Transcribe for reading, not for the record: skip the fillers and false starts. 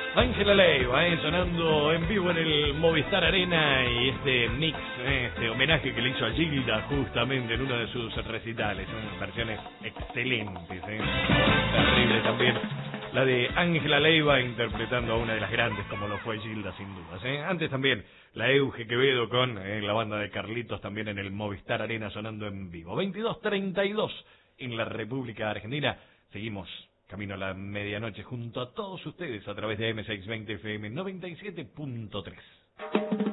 Ángela Leiva, sonando en vivo en el Movistar Arena y este mix, este homenaje que le hizo a Gilda justamente en uno de sus recitales, son versiones excelentes, terrible también la de Ángela Leiva interpretando a una de las grandes como lo fue Gilda sin dudas. Antes también la Euge Quevedo con la banda de Carlitos también en el Movistar Arena sonando en vivo. 22:32 en la República Argentina, seguimos camino a la medianoche junto a todos ustedes a través de M620 FM 97.3.